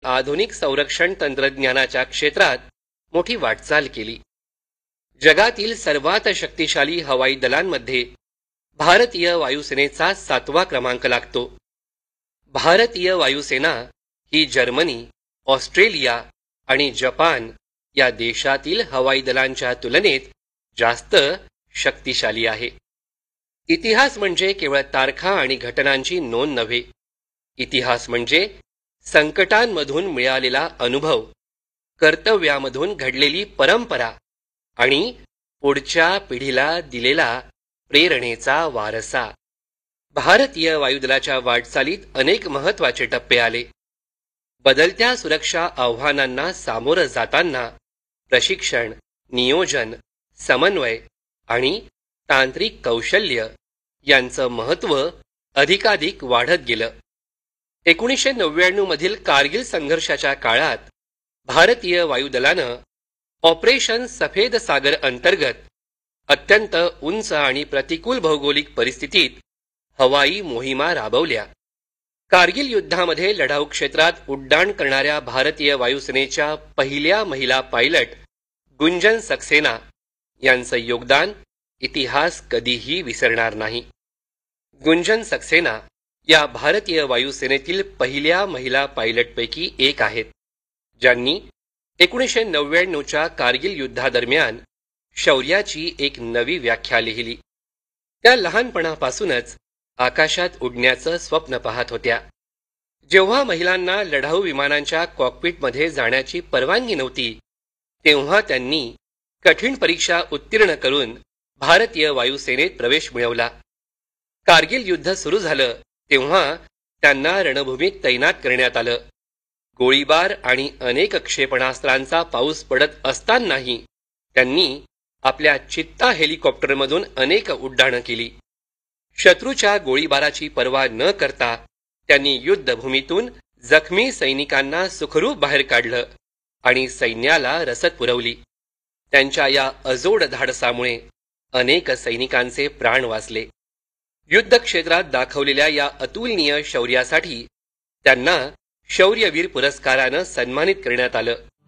आधुनिक संरक्षण तंत्रज्ञानाच्या क्षेत्रात मोठी वाटचाल केली. जगातील सर्वात शक्तिशाली हवाई दलांमध्ये भारतीय वायुसेनेचा 7वा क्रमांक लागतो. भारतीय वायुसेना ही जर्मनी, ऑस्ट्रेलिया आणि जपान या देशातील हवाई दलांच्या तुलनेत जास्त शक्तिशाली आहे. इतिहास म्हणजे केवळ तारखा आणि घटनांची नोंद नव्हे. इतिहास म्हणजे संकटांमधून मिळालेला अनुभव, कर्तव्यामधून घडलेली परंपरा आणि पुढच्या पिढीला दिलेला प्रेरणेचा वारसा. भारतीय वायुदलाच्या वाटचालीत अनेक महत्त्वाचे टप्पे आले. बदलत्या सुरक्षा आव्हानांना सामोरं जाताना प्रशिक्षण, नियोजन, समन्वय आणि तांत्रिक कौशल्य यांचं महत्त्व अधिकाधिक वाढत गेलं. 1999 मधील कारगिल संघर्षाच्या काळात भारतीय वायुदलानं ऑपरेशन सफेद सागर अंतर्गत अत्यंत उंच आणि प्रतिकूल भौगोलिक परिस्थितीत हवाई मोहिमा राबवल्या. कारगिल युद्धामध्ये लढाऊ क्षेत्रात उड्डाण करणाऱ्या भारतीय वायुसेनेच्या पहिल्या महिला पायलट गुंजन सक्सेना यांचं योगदान इतिहास कधीही विसरणार नाही. गुंजन सक्सेना या भारतीय वायुसेनेतील पहिल्या महिला पायलटपैकी एक आहेत, ज्यांनी 1999च्या कारगिल युद्धादरम्यान शौर्याची एक नवी व्याख्या लिहिली. त्या लहानपणापासूनच आकाशात उडण्याचं स्वप्न पाहत होत्या. जेव्हा महिलांना लढाऊ विमानांच्या कॉकपिटमध्ये जाण्याची परवानगी नव्हती, तेव्हा त्यांनी कठीण परीक्षा उत्तीर्ण करून भारतीय वायुसेनेत प्रवेश मिळवला. कारगिल युद्ध सुरू झालं तेव्हा त्यांना रणभूमीत तैनात करण्यात आलं. गोळीबार आणि अनेक क्षेपणास्त्रांचा पाऊस पडत असतानाही त्यांनी आपल्या चित्ता हेलिकॉप्टरमधून अनेक उड्डाणं केली. शत्रूच्या गोळीबाराची पर्वा न करता त्यांनी युद्धभूमीतून जखमी सैनिकांना सुखरूप बाहेर काढलं आणि सैन्याला रसद पुरवली. त्यांच्या या अजोड धाडसामुळे अनेक सैनिकांचे प्राण वाचले. युद्ध क्षेत्रात दाखवलेल्या या अतुलनीय शौर्यासाठी त्यांना शौर्यवीर पुरस्कारानं सन्मानित करण्यात आलं.